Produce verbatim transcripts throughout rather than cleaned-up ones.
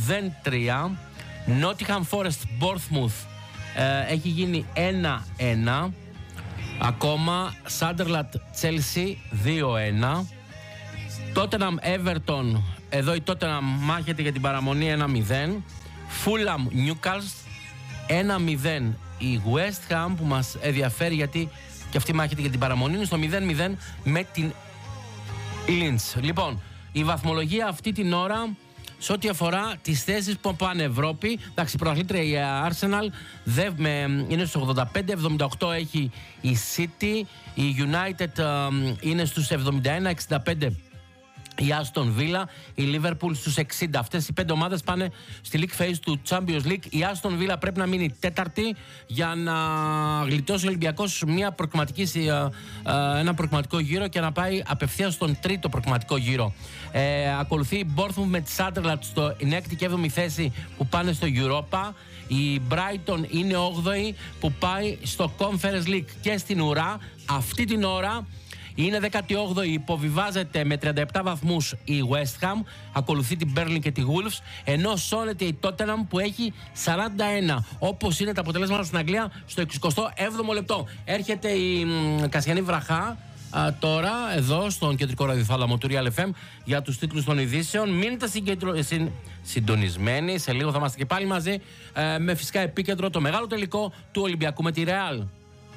μηδέν τρία. Nottingham Forest Bournemouth ε, έχει γίνει ένα ένα. Ακόμα Sunderland Chelsea δύο ένα. Tottenham Everton, εδώ η Tottenham μάχεται για την παραμονή ένα μηδέν. Fulham Newcastle ένα μηδέν. Η West Ham που μας ενδιαφέρει γιατί και αυτή μάχεται για την παραμονή είναι στο μηδέν μηδέν με την Linz. Λοιπόν, η βαθμολογία αυτή την ώρα σε ό,τι αφορά τις θέσεις που πάνε Ευρώπη, εντάξει, πρωταθλήτρια η Arsenal δε, με, είναι στους ογδόντα πέντε, εβδομήντα οκτώ έχει η City, η United ε, είναι στους εβδομήντα ένα, εξήντα πέντε η Aston Villa, η Liverpool στους εξήντα. Αυτές οι πέντε ομάδες πάνε στη League Phase του Champions League. Η Aston Villa πρέπει να μείνει τέταρτη για να γλιτώσει ο Ολυμπιακός μια προκριματική, ένα προκριματικό γύρο και να πάει απευθείας στον τρίτο προκριματικό γύρο. Ε, ακολουθεί η Bournemouth με τη Sunderland στην έκτη και έβδομη θέση που πάνε στο Europa. Η Brighton είναι όγδοη που πάει στο Conference League και στην ουρά. Αυτή την ώρα είναι δέκατη όγδοη, υποβιβάζεται με τριάντα επτά βαθμούς η West Ham, ακολουθεί την Burnley και τη Wolves, ενώ σώνεται η Tottenham που έχει σαράντα ένα. Όπως είναι τα αποτελέσματα στην Αγγλία στο εικοστό έβδομο λεπτό. Έρχεται η μ, Κασιανή Βραχά α, τώρα εδώ στον κεντρικό ραδιοθάλαμο του Real εφ εμ για τους τίτλους των ειδήσεων. Μείνετε συγκεντρω... συν... συντονισμένοι, σε λίγο θα είμαστε και πάλι μαζί ε, με φυσικά επίκεντρο το μεγάλο τελικό του Ολυμπιακού με τη Real.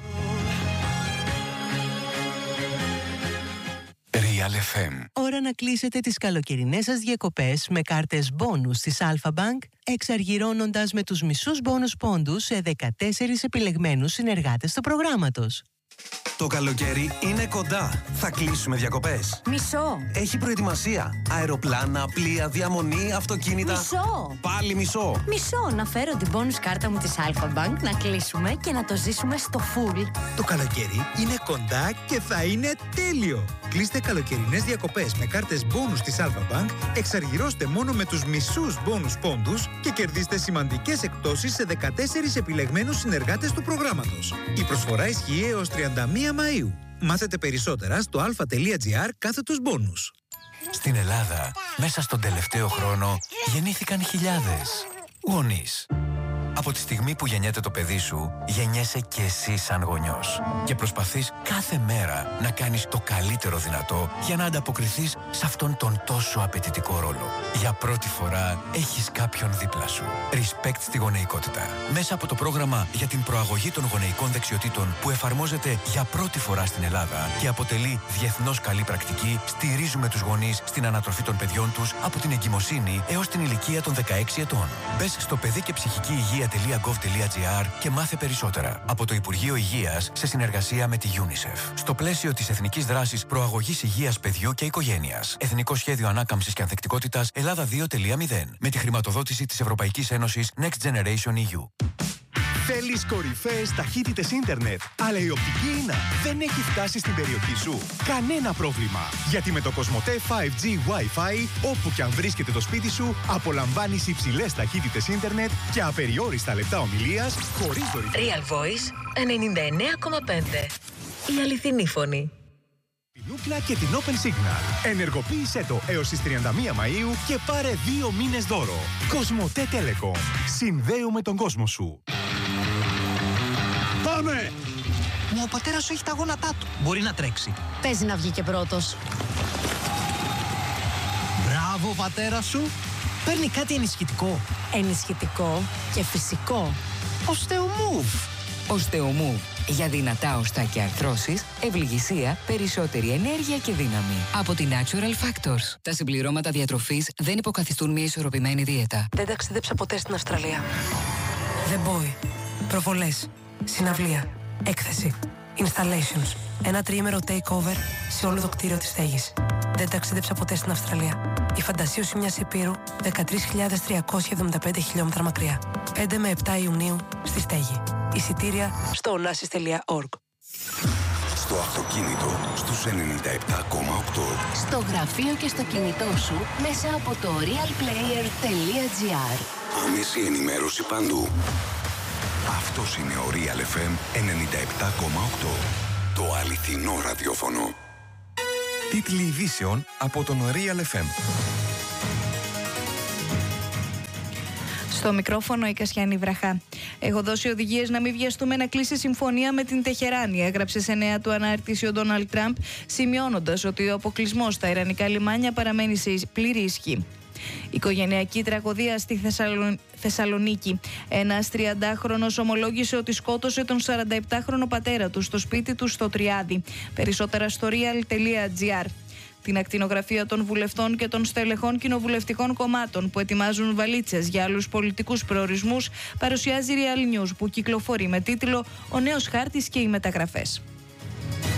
Real εφ εμ. Ώρα να κλείσετε τις καλοκαιρινές σας διακοπές με κάρτες μπόνους της Alpha Bank, εξαργυρώνοντας με τους μισούς μπόνους πόντους σε δεκατέσσερις επιλεγμένους συνεργάτες του προγράμματος. Το καλοκαίρι είναι κοντά. Θα κλείσουμε διακοπές. Μισό. Έχει προετοιμασία. Αεροπλάνα, πλοία, διαμονή, αυτοκίνητα. Μισό. Πάλι μισό. Μισό. Να φέρω την bonus κάρτα μου της Alpha Bank, να κλείσουμε και να το ζήσουμε στο full. Το καλοκαίρι είναι κοντά και θα είναι τέλειο. Κλείστε καλοκαιρινές διακοπές με κάρτες bonus της Alpha Bank, εξαργυρώστε μόνο με τους μισούς bonus πόντους και κερδίστε σημαντικές εκπτώσεις σε δεκατέσσερις επιλεγμένους συνεργάτες του προγράμματος. Η προσφορά ισχύει έως τριάντα μία Μαΐου. Μάθετε περισσότερα στο alpha.gr κάθετος bonus. Στην Ελλάδα, μέσα στον τελευταίο χρόνο, γεννήθηκαν χιλιάδες γονείς. Από τη στιγμή που γεννιέται το παιδί σου, γεννιέσαι και εσύ σαν γονιός. Και προσπαθείς κάθε μέρα να κάνεις το καλύτερο δυνατό για να ανταποκριθείς σε αυτόν τον τόσο απαιτητικό ρόλο. Για πρώτη φορά έχεις κάποιον δίπλα σου. Respect στη γονεϊκότητα. Μέσα από το πρόγραμμα για την προαγωγή των γονεϊκών δεξιοτήτων που εφαρμόζεται για πρώτη φορά στην Ελλάδα και αποτελεί διεθνώς καλή πρακτική, στηρίζουμε τους γονείς στην ανατροφή των παιδιών τους από την εγκυμοσύνη έως την ηλικία των δεκαέξι ετών. Μπες στο παιδί και ψυχική υγεία .gov.gr και μάθε περισσότερα από το Υπουργείο Υγείας σε συνεργασία με τη UNICEF. Στο πλαίσιο της Εθνικής Δράσης Προαγωγής Υγείας Παιδιού και Οικογένειας. Εθνικό Σχέδιο Ανάκαμψης και Ανθεκτικότητας Ελλάδα δύο τελεία μηδέν. Με τη χρηματοδότηση της Ευρωπαϊκής Ένωσης Next Generation ι γιου. Θέλεις κορυφαίες ταχύτητες ίντερνετ, αλλά η οπτική ίνα δεν έχει φτάσει στην περιοχή σου? Κανένα πρόβλημα, γιατί με το Κοσμοτέ φάιβ τζι Wi-Fi, όπου και αν βρίσκεται το σπίτι σου, απολαμβάνεις υψηλές ταχύτητες ίντερνετ και απεριόριστα λεπτά ομιλίας, χωρίς δωρητή. Real Voice ενενήντα εννέα κόμμα πέντε. Η αληθινή φωνή. Την Ookla και την Open Signal. Ενεργοποίησέ το έως τις τριάντα μία Μαΐου και πάρε δύο μήνες δώρο. Κοσμοτέ Telecom. Συνδέουμε τον κόσμο σου. Πάμε! Μα ο πατέρας σου έχει τα γόνατά του. Μπορεί να τρέξει. Παίζει να βγει και πρώτος. Μπράβο, πατέρα σου. Παίρνει κάτι ενισχυτικό. Ενισχυτικό και φυσικό. Osteomove. Osteomove. Για δυνατά οστά και αρθρώσεις, ευληγησία, περισσότερη ενέργεια και δύναμη. Από την Natural Factors. Τα συμπληρώματα διατροφής δεν υποκαθιστούν μια ισορροπημένη δίαιτα. Δεν ταξίδεψα ποτέ στην Αυστραλία. The Boy. Προβολές. Συναυλία. Έκθεση. Installations. Ένα τριήμερο takeover σε όλο το κτίριο της στέγης. Δεν ταξίδεψα ποτέ στην Αυστραλία. Η φαντασίωση μιας υπήρου δεκατρείς χιλιάδες τριακόσια εβδομήντα πέντε χιλιόμετρα μακριά. πέντε με επτά Ιουνίου στη στέγη. Εισιτήρια στο onassis τελεία org. Στο αυτοκίνητο στους ενενήντα επτά κόμμα οκτώ. Στο γραφείο και στο κινητό σου μέσα από το realplayer.gr. Άμεση ενημέρωση παντού. Αυτός είναι ο Real εφ εμ ενενήντα επτά κόμμα οκτώ. Το αληθινό ραδιόφωνο. Τίτλοι ειδήσεων από τον Real εφ εμ. Στο μικρόφωνο η Κασιάνη Βραχά. Έχω δώσει οδηγίες να μην βιαστούμε να κλείσει συμφωνία με την Τεχεράνη, έγραψε σε νέα του ανάρτηση ο Ντόναλντ Τραμπ, σημειώνοντας ότι ο αποκλεισμός στα ιρανικά λιμάνια παραμένει σε πλήρη ισχύ. Οικογενειακή τραγωδία στη Θεσσαλονίκη. Ένας τριαντάχρονος ομολόγησε ότι σκότωσε τον σαρανταεπτάχρονο πατέρα του στο σπίτι του στο Τριάδι. Περισσότερα στο real τελεία gr. Την ακτινογραφία των βουλευτών και των στελεχών κοινοβουλευτικών κομμάτων που ετοιμάζουν βαλίτσες για άλλους πολιτικούς προορισμούς παρουσιάζει Real News, που κυκλοφορεί με τίτλο «Ο νέος χάρτης και οι μεταγραφές».